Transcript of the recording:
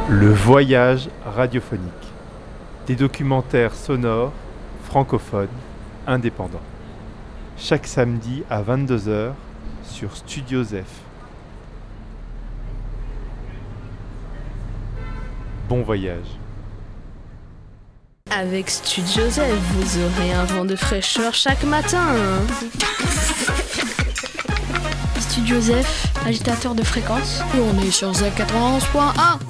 Le voyage radiophonique. Des documentaires sonores, francophones, indépendants. Chaque samedi à 22h sur Studio Zef. Bon voyage. Avec Studio Zef, vous aurez un vent de fraîcheur chaque matin. Studio Zef, agitateur de fréquence. On est sur Zef 91.1.